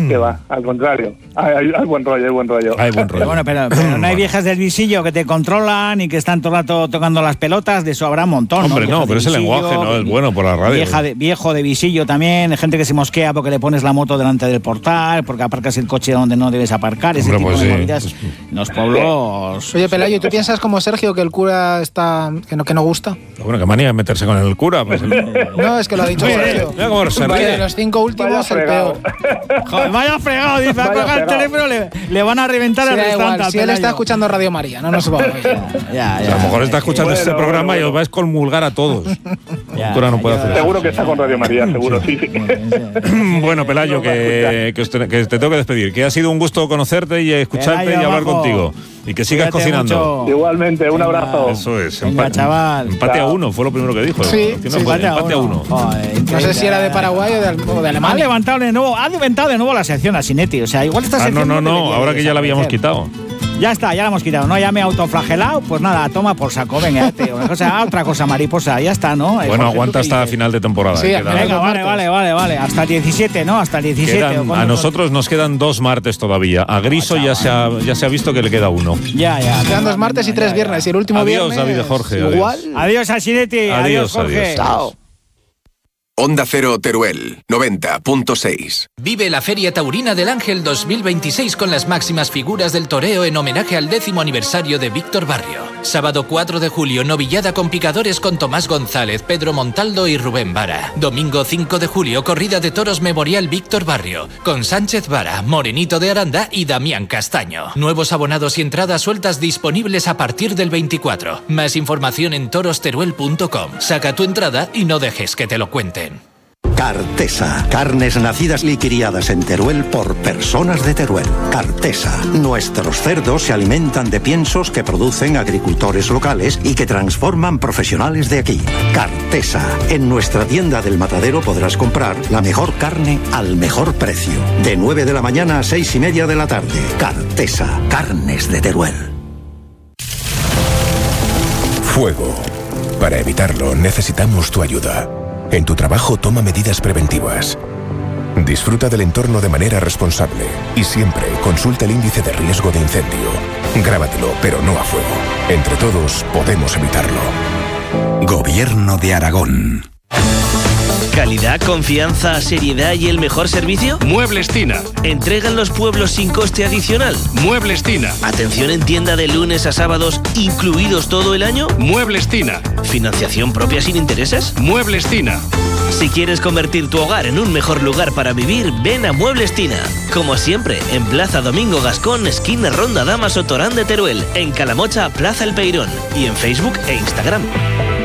Que va, al contrario. Hay buen rollo, hay buen rollo. Hay buen rollo. Bueno, pero no hay viejas del visillo que te controlan y que están todo el rato tocando las pelotas, de eso habrá un montón. Hombre, ¿no? no, pero ese lenguaje no es bueno por la radio. Viejo de visillo también, gente que se mosquea porque le pones la moto delante del portal, porque aparcas el coche donde no debes aparcar, ese Hombre, tipo pues de sí. movidas. En los pueblos... Oye, Pelayo, ¿tú piensas como Sergio que el cura está que no gusta? Bueno, qué manía de meterse con el cura. Pues. No, es que lo ha dicho Sergio. Mira cómo se ríe. De los 5 últimos, el peor. Joder, vaya fregado, dice, va a coger el teléfono, le van a reventar Sí, el da restante. igual, si él está escuchando Radio María, no nos va a oír. Ya, A lo mejor está escuchando este programa y os vais a comulgar a todos. El cura no puede hacer eso. Seguro que está con Radio María, seguro, sí. Bueno, Pelayo, que te tengo que despedir. Que ha sido un gusto conocerte y escucharte Pelayo, y hablar majo. contigo. Y que sigas Cuídate cocinando. mucho. Igualmente, un abrazo. Eso es. Venga, chaval. Empate a 1 fue lo primero que dijo. Sí, Empate sí, empate a 1. Joder, No sé si era de Paraguay o de Ha Alemania. levantado de nuevo la sección a Sinetti. O sea, igual esta sección. No, debería ahora que ya la habíamos desaparecer. quitado. Ya está, ya la hemos quitado, ¿no? Ya me he autoflagelado, pues nada, toma por saco, venga, o sea, otra cosa, mariposa, ya está, ¿no? Bueno, Jorge, aguanta ¿tú qué hasta dices? final de temporada. Sí, Queda- venga, Vale, hasta el 17, ¿no? Hasta el 17. quedan- ¿o cuándo? a nosotros nos quedan 2 martes todavía. A Griso ya se ha visto que le queda 1. Ya. Quedan 2 martes y 3 viernes. Y el último Adiós, viernes. David y Jorge, Igual. Adiós, Asinetti. Adiós, Jorge. adiós. Chao. Onda Cero Teruel, 90.6. Vive la Feria Taurina del Ángel 2026 con las máximas figuras del toreo en homenaje al 10º aniversario de Víctor Barrio. Sábado 4 de julio, novillada con picadores con Tomás González, Pedro Montaldo y Rubén Vara. Domingo 5 de julio, corrida de toros memorial Víctor Barrio, con Sánchez Vara, Morenito de Aranda y Damián Castaño. Nuevos abonados y entradas sueltas disponibles a partir del 24. Más información en torosteruel.com. Saca tu entrada y no dejes que te lo cuenten. Cartesa. Carnes nacidas y criadas en Teruel por personas de Teruel. Cartesa. Nuestros cerdos se alimentan de piensos que producen agricultores locales y que transforman profesionales de aquí. Cartesa. En nuestra tienda del Matadero podrás comprar la mejor carne al mejor precio. De 9 de la mañana a 6:30 de la tarde. Cartesa. Carnes de Teruel. Fuego. Para evitarlo necesitamos tu ayuda. En tu trabajo toma medidas preventivas. Disfruta del entorno de manera responsable y siempre consulta el índice de riesgo de incendio. Grábatelo, pero no a fuego. Entre todos podemos evitarlo. Gobierno de Aragón. ¿Calidad, confianza, seriedad y el mejor servicio? Muebles Tina. ¿Entrega en los pueblos sin coste adicional? Muebles Tina. ¿Atención en tienda de lunes a sábados, incluidos todo el año? Muebles Tina. ¿Financiación propia sin intereses? Muebles Tina. Si quieres convertir tu hogar en un mejor lugar para vivir, ven a Muebles Tina. Como siempre, en Plaza Domingo Gascón, esquina Ronda Damas o Torán de Teruel, en Calamocha, Plaza El Peirón y en Facebook e Instagram.